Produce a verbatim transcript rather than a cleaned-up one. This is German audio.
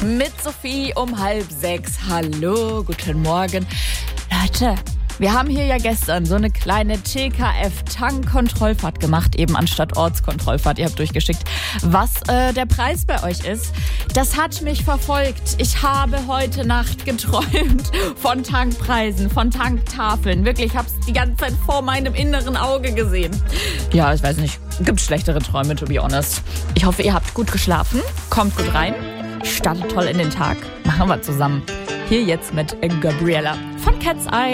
Mit Sophie um halb sechs. Hallo, guten Morgen. Leute, wir haben hier ja gestern so eine kleine T K F-Tank-Kontrollfahrt gemacht, eben anstatt Ortskontrollfahrt. Ihr habt durchgeschickt, was äh, der Preis bei euch ist. Das hat mich verfolgt. Ich habe heute Nacht geträumt von Tankpreisen, von Tanktafeln. Wirklich, ich habe es die ganze Zeit vor meinem inneren Auge gesehen. Ja, ich weiß nicht, gibt schlechtere Träume, to be honest. Ich hoffe, ihr habt gut geschlafen, kommt gut rein, startet toll in den Tag. Machen wir zusammen. Hier jetzt mit Gabriella von Cat's Eye.